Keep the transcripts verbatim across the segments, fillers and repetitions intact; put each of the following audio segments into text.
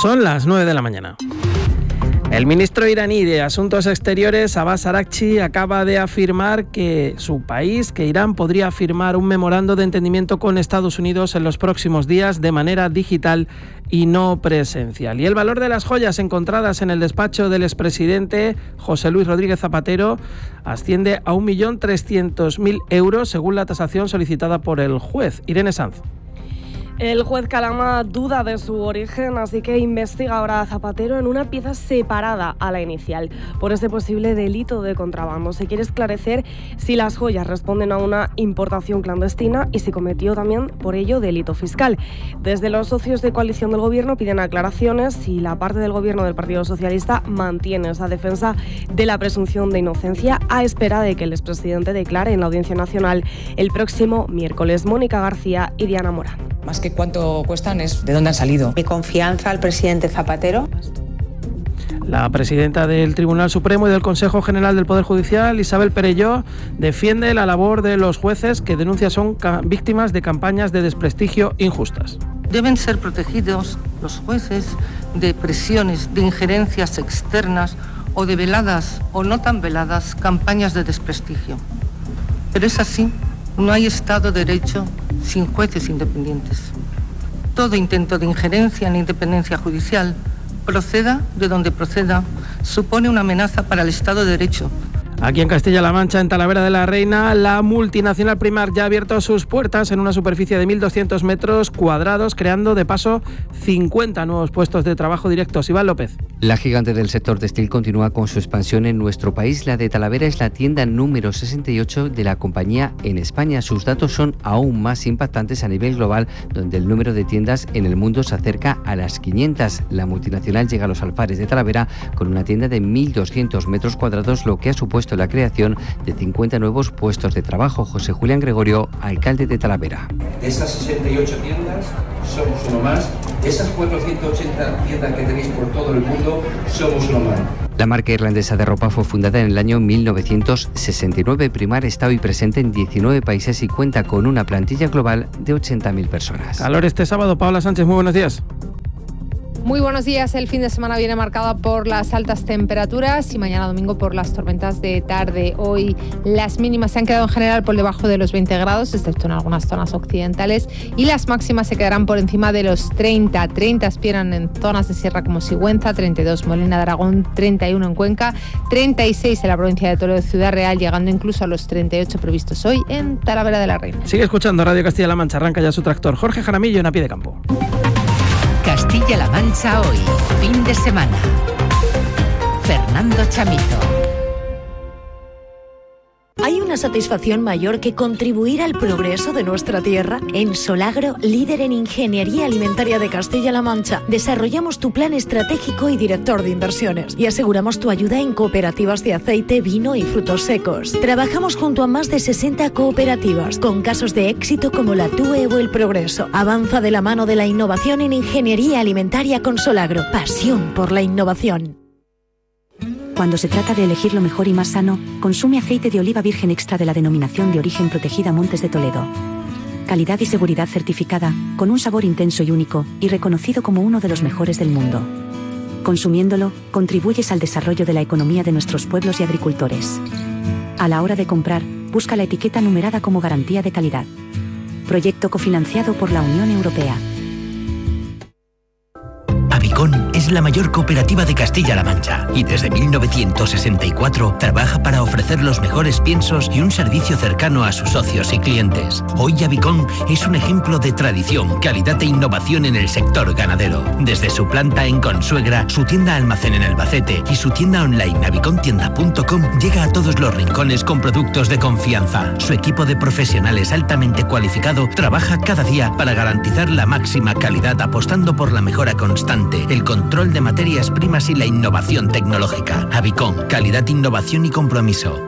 Son las nueve de la mañana. El ministro iraní de Asuntos Exteriores, Abbas Araghchi, acaba de afirmar que su país, que Irán, podría firmar un memorando de entendimiento con Estados Unidos en los próximos días de manera digital y no presencial. Y el valor de las joyas encontradas en el despacho del expresidente José Luis Rodríguez Zapatero asciende a un millón trescientos mil euros, según la tasación solicitada por el juez. Irene Sanz. El juez Calama duda de su origen, así que investiga ahora a Zapatero en una pieza separada a la inicial por ese posible delito de contrabando. Se quiere esclarecer si las joyas responden a una importación clandestina y si cometió también por ello delito fiscal. Desde los socios de coalición del gobierno piden aclaraciones y la parte del gobierno del Partido Socialista mantiene esa defensa de la presunción de inocencia a espera de que el expresidente declare en la Audiencia Nacional el próximo miércoles. Mónica García y Diana Morán. Más que cuánto cuestan es de dónde han salido. Mi confianza al presidente Zapatero. La presidenta del Tribunal Supremo y del Consejo General del Poder Judicial, Isabel Perelló, defiende la labor de los jueces que denuncia son víctimas de campañas de desprestigio injustas. Deben ser protegidos los jueces de presiones, de injerencias externas o de veladas o no tan veladas campañas de desprestigio. Pero es así, no hay Estado de Derecho sin jueces independientes. Todo intento de injerencia en la independencia judicial, proceda de donde proceda, supone una amenaza para el Estado de Derecho. Aquí en Castilla-La Mancha, en Talavera de la Reina, la multinacional Primark ya ha abierto sus puertas en una superficie de mil doscientos metros cuadrados, creando de paso cincuenta nuevos puestos de trabajo directos. Iván López. La gigante del sector textil continúa con su expansión en nuestro país. La de Talavera es la tienda número sesenta y ocho de la compañía en España. Sus datos son aún más impactantes a nivel global, donde el número de tiendas en el mundo se acerca a las quinientas. La multinacional llega a los alfares de Talavera con una tienda de mil doscientos metros cuadrados, lo que ha supuesto la creación de cincuenta nuevos puestos de trabajo. José Julián Gregorio, alcalde de Talavera. De esas sesenta y ocho tiendas, somos uno más. De esas cuatrocientas ochenta tiendas que tenéis por todo el mundo, somos uno más. La marca irlandesa de ropa fue fundada en el año mil novecientos sesenta y nueve. Primark está hoy presente en diecinueve países y cuenta con una plantilla global de ochenta mil personas. Calor este sábado. Paola Sánchez, muy buenos días. Muy buenos días. El fin de semana viene marcado por las altas temperaturas y mañana domingo por las tormentas de tarde. Hoy las mínimas se han quedado en general por debajo de los veinte grados, excepto en algunas zonas occidentales, y las máximas se quedarán por encima de los treinta. treinta esperan en zonas de sierra como Sigüenza, treinta y dos Molina de Aragón, treinta y uno en Cuenca, treinta y seis en la provincia de Toledo, Ciudad Real, llegando incluso a los treinta y ocho previstos hoy en Talavera de la Reina. Sigue escuchando Radio Castilla-La Mancha. Arranca ya su tractor. Jorge Jaramillo en A Pie de Campo. Castilla-La Mancha hoy, fin de semana. Fernando Chamizo. ¿Hay una satisfacción mayor que contribuir al progreso de nuestra tierra? En Solagro, líder en ingeniería alimentaria de Castilla-La Mancha, desarrollamos tu plan estratégico y director de inversiones y aseguramos tu ayuda en cooperativas de aceite, vino y frutos secos. Trabajamos junto a más de sesenta cooperativas con casos de éxito como la T U E o El Progreso. Avanza de la mano de la innovación en ingeniería alimentaria con Solagro. Pasión por la innovación. Cuando se trata de elegir lo mejor y más sano, consume aceite de oliva virgen extra de la denominación de origen protegida Montes de Toledo. Calidad y seguridad certificada, con un sabor intenso y único, y reconocido como uno de los mejores del mundo. Consumiéndolo, contribuyes al desarrollo de la economía de nuestros pueblos y agricultores. A la hora de comprar, busca la etiqueta numerada como garantía de calidad. Proyecto cofinanciado por la Unión Europea. Avicon es la mayor cooperativa de Castilla-La Mancha y desde mil novecientos sesenta y cuatro trabaja para ofrecer los mejores piensos y un servicio cercano a sus socios y clientes. Hoy Avicon es un ejemplo de tradición, calidad e innovación en el sector ganadero. Desde su planta en Consuegra, su tienda almacén en Albacete y su tienda online avicontienda punto com llega a todos los rincones con productos de confianza. Su equipo de profesionales altamente cualificado trabaja cada día para garantizar la máxima calidad, apostando por la mejora constante, el control de materias primas y la innovación tecnológica. Avicon, calidad, innovación y compromiso.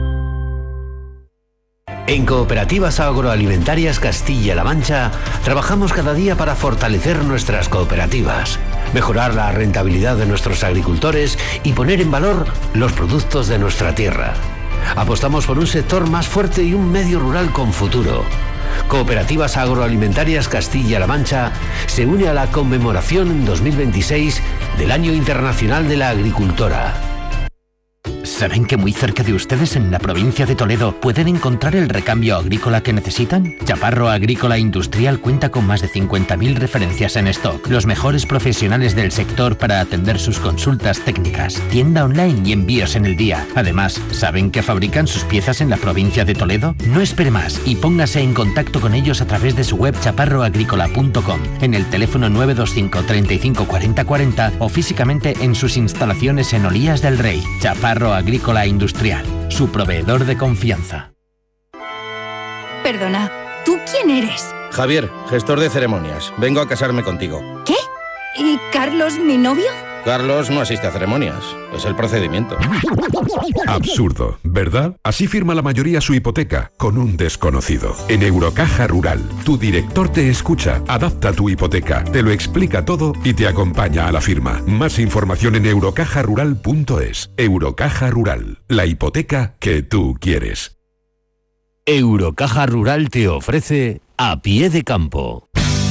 En Cooperativas Agroalimentarias Castilla-La Mancha trabajamos cada día para fortalecer nuestras cooperativas, mejorar la rentabilidad de nuestros agricultores y poner en valor los productos de nuestra tierra. Apostamos por un sector más fuerte y un medio rural con futuro. Cooperativas Agroalimentarias Castilla-La Mancha se une a la conmemoración dos mil veintiséis del Año Internacional de la Agricultora. ¿Saben que muy cerca de ustedes, en la provincia de Toledo, pueden encontrar el recambio agrícola que necesitan? Chaparro Agrícola Industrial cuenta con más de cincuenta mil referencias en stock, los mejores profesionales del sector para atender sus consultas técnicas, tienda online y envíos en el día. Además, ¿saben que fabrican sus piezas en la provincia de Toledo? No espere más y póngase en contacto con ellos a través de su web chaparro agrícola punto com, en el teléfono nueve dos cinco, treinta y cinco, cuarenta, cuarenta o físicamente en sus instalaciones en Olías del Rey. Chaparro Agrícola Industrial, su proveedor de confianza. Perdona, ¿tú quién eres? Javier, gestor de ceremonias. Vengo a casarme contigo. ¿Qué? ¿Y Carlos, mi novio? Carlos no asiste a ceremonias. Es el procedimiento. Absurdo, ¿verdad? Así firma la mayoría su hipoteca, con un desconocido. En Eurocaja Rural, tu director te escucha, adapta tu hipoteca, te lo explica todo y te acompaña a la firma. Más información en eurocaja rural punto es. Eurocaja Rural, la hipoteca que tú quieres. Eurocaja Rural te ofrece A Pie de Campo.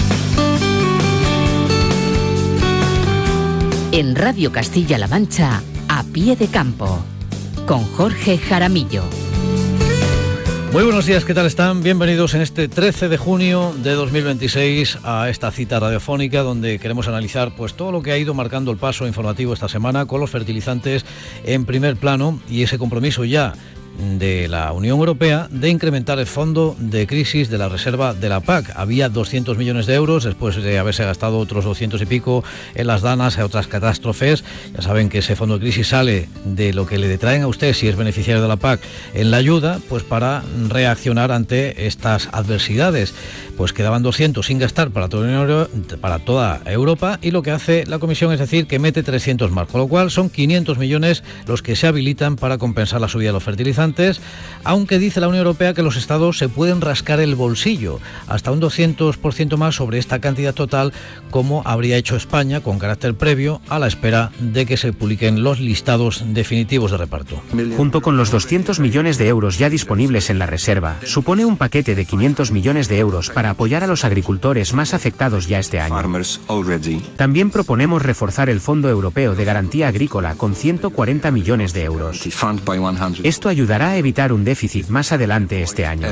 En Radio Castilla-La Mancha, A Pie de Campo, con Jorge Jaramillo. Muy buenos días, ¿qué tal están? Bienvenidos en este trece de junio de dos mil veintiséis a esta cita radiofónica donde queremos analizar pues todo lo que ha ido marcando el paso informativo esta semana con los fertilizantes en primer plano y ese compromiso ya de la Unión Europea de incrementar el fondo de crisis de la reserva de la P A C. Había doscientos millones de euros después de haberse gastado otros doscientos y pico en las danas y otras catástrofes. Ya saben que ese fondo de crisis sale de lo que le detraen a usted si es beneficiario de la P A C en la ayuda, pues para reaccionar ante estas adversidades. Pues quedaban doscientos sin gastar para toda, para toda Europa y lo que hace la Comisión es decir que mete trescientos más, con lo cual son quinientos millones los que se habilitan para compensar la subida de los fertilizantes, aunque dice la Unión Europea que los estados se pueden rascar el bolsillo hasta un doscientos por ciento más sobre esta cantidad total, como habría hecho España con carácter previo a la espera de que se publiquen los listados definitivos de reparto. Junto con los doscientos millones de euros ya disponibles en la reserva, supone un paquete de quinientos millones de euros para apoyar a los agricultores más afectados ya este año. También proponemos reforzar el Fondo Europeo de Garantía Agrícola con ciento cuarenta millones de euros. Esto ayudará a evitar un déficit más adelante este año.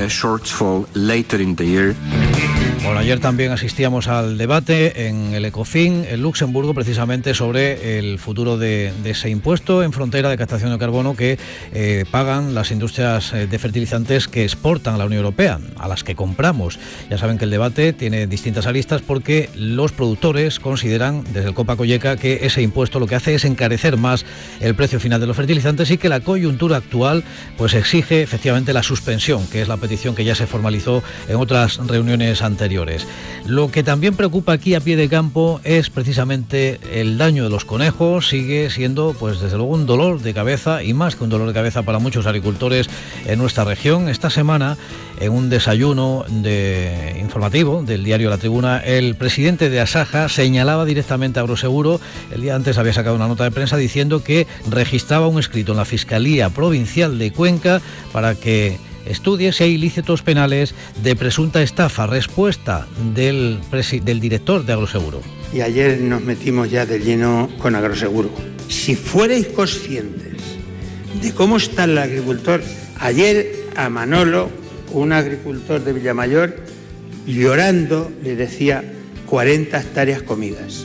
Bueno, ayer también asistíamos al debate en el Ecofin, en Luxemburgo, precisamente sobre el futuro de, de ese impuesto en frontera de captación de carbono que eh, pagan las industrias de fertilizantes que exportan a la Unión Europea, a las que compramos. Ya saben que el debate tiene distintas aristas porque los productores consideran, desde el Copa Colleca, que ese impuesto lo que hace es encarecer más el precio final de los fertilizantes y que la coyuntura actual pues exige efectivamente la suspensión, que es la petición que ya se formalizó en otras reuniones anteriores. Lo que también preocupa aquí a pie de campo es precisamente el daño de los conejos. Sigue siendo pues desde luego un dolor de cabeza y más que un dolor de cabeza para muchos agricultores en nuestra región. Esta semana, en un desayuno de informativo del diario La Tribuna, el presidente de Asaja señalaba directamente a Agroseguro. El día antes había sacado una nota de prensa diciendo que registraba un escrito en la Fiscalía Provincial de Cuenca para que estudie si hay ilícitos penales de presunta estafa. Respuesta del, del director de Agroseguro. Y ayer nos metimos ya de lleno con Agroseguro. Si fuerais conscientes de cómo está el agricultor, ayer a Manolo, un agricultor de Villamayor, llorando, le decía cuarenta hectáreas comidas.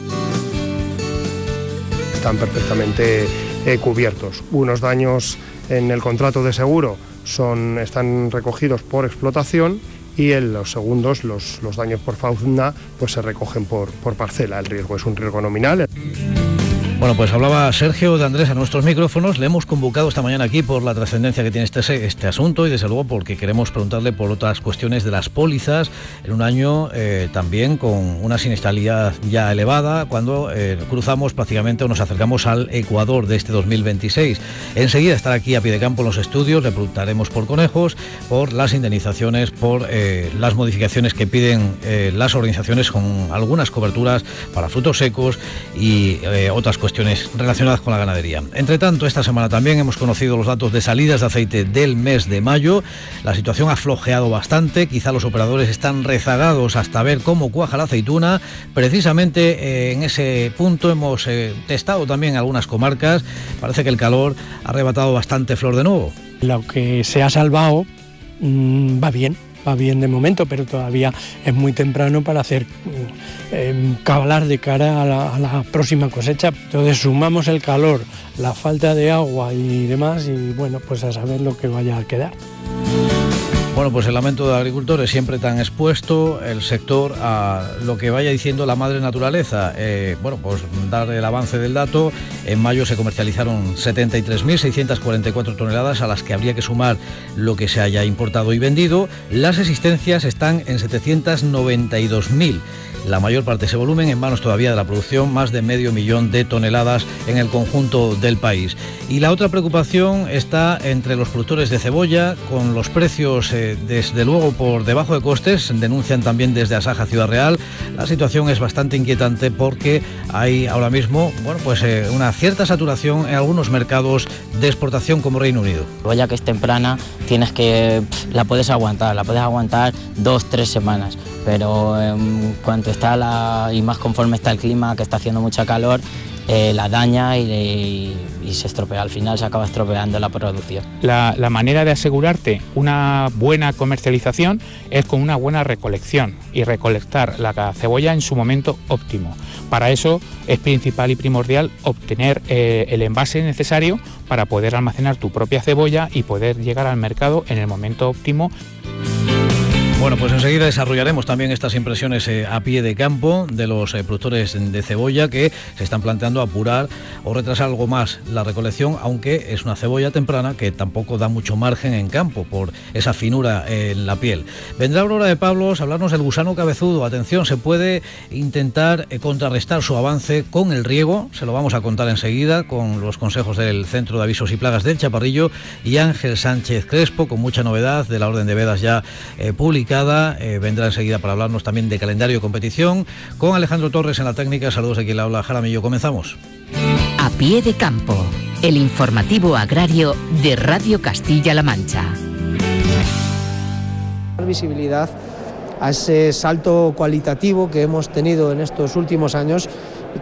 Están perfectamente eh, cubiertos. Unos daños en el contrato de seguro son, están recogidos por explotación y en los segundos los, los daños por fauna pues se recogen por, por parcela. El riesgo es un riesgo nominal. Bueno, pues hablaba Sergio de Andrés a nuestros micrófonos. Le hemos convocado esta mañana aquí por la trascendencia que tiene este, este asunto y desde luego porque queremos preguntarle por otras cuestiones de las pólizas en un año eh, también con una siniestralidad ya elevada cuando eh, cruzamos prácticamente o nos acercamos al Ecuador de este dos mil veintiséis. Enseguida estará aquí a pie de campo en los estudios, le preguntaremos por conejos, por las indemnizaciones, por eh, las modificaciones que piden eh, las organizaciones con algunas coberturas para frutos secos y eh, otras cuestiones cuestiones relacionadas con la ganadería. Entre tanto, esta semana también hemos conocido los datos de salidas de aceite del mes de mayo. La situación ha flojeado bastante, quizá los operadores están rezagados hasta ver cómo cuaja la aceituna. Precisamente eh, en ese punto hemos eh, testado también algunas comarcas. Parece que el calor ha arrebatado bastante flor de nuevo. Lo que se ha salvado mmm, va bien. Va bien de momento, pero todavía es muy temprano para hacer eh, cabalar de cara a la, a la próxima cosecha. Entonces sumamos el calor, la falta de agua y demás, y bueno, pues a saber lo que vaya a quedar. Bueno, pues el lamento de agricultores siempre tan expuesto el sector a lo que vaya diciendo la madre naturaleza. Eh, bueno, pues dar el avance del dato. En mayo se comercializaron setenta y tres mil seiscientas cuarenta y cuatro toneladas, a las que habría que sumar lo que se haya importado y vendido. Las existencias están en setecientas noventa y dos mil. La mayor parte de ese volumen en manos todavía de la producción, más de medio millón de toneladas en el conjunto del país. Y la otra preocupación está entre los productores de cebolla, con los precios eh, desde luego por debajo de costes. Denuncian también desde Asaja Ciudad Real. La situación es bastante inquietante porque hay ahora mismo, bueno, pues eh, una cierta saturación en algunos mercados de exportación como Reino Unido. Cebolla que es temprana, tienes que pff, la puedes aguantar, la puedes aguantar dos, tres semanas. Pero en cuanto está la, y más conforme está el clima, que está haciendo mucha calor, eh, la daña y, y, y se estropea. Al final se acaba estropeando la producción. La, la manera de asegurarte una buena comercialización es con una buena recolección y recolectar la cebolla en su momento óptimo. Para eso es principal y primordial obtener eh, el envase necesario para poder almacenar tu propia cebolla y poder llegar al mercado en el momento óptimo. Bueno, pues enseguida desarrollaremos también estas impresiones eh, a pie de campo de los eh, productores de cebolla que se están planteando apurar o retrasar algo más la recolección, aunque es una cebolla temprana que tampoco da mucho margen en campo por esa finura eh, en la piel. Vendrá Aurora de Pablos a hablarnos del gusano cabezudo. Atención, se puede intentar eh, contrarrestar su avance con el riego. Se lo vamos a contar enseguida con los consejos del Centro de Avisos y Plagas del Chaparrillo y Ángel Sánchez Crespo, con mucha novedad de la Orden de Vedas ya eh, publicada. Eh, vendrá enseguida para hablarnos también de calendario de competición con Alejandro Torres en la técnica. Saludos a quien le habla, Jaramillo. Comenzamos. A pie de campo, el informativo agrario de Radio Castilla-La Mancha. Visibilidad a ese salto cualitativo que hemos tenido en estos últimos años